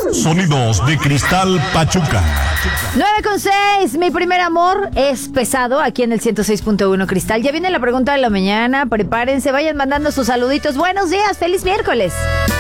Sonidos de Cristal Pachuca. 9:06, mi primer amor es pesado aquí en el 106.1 Cristal. Ya viene la pregunta de la mañana, prepárense, vayan mandando sus saluditos. Buenos días, feliz miércoles.